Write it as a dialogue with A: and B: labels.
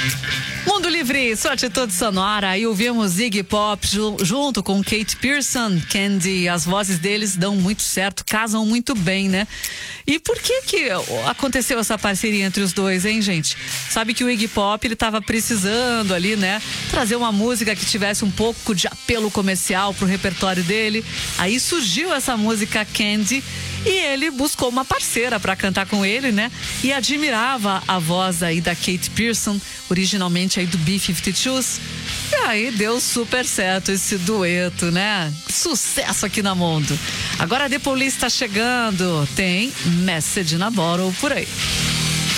A: Mundo Livre, sua atitude sonora. E ouvimos Iggy Pop junto com Kate Pearson, Candy. As vozes deles dão muito certo, casam muito bem, né? E por que aconteceu essa parceria entre os dois, hein, gente? Sabe que o Iggy Pop, ele tava precisando ali, né? Trazer uma música que tivesse um pouco de apelo comercial pro repertório dele. Aí surgiu essa música Candy e ele buscou uma parceira para cantar com ele, né? E admirava a voz aí da Kate Pearson, originalmente aí do B-52s. E aí deu super certo esse dueto, né? Sucesso aqui na Mundo. Agora a The Police tá chegando. Tem Message in a Bottle por aí.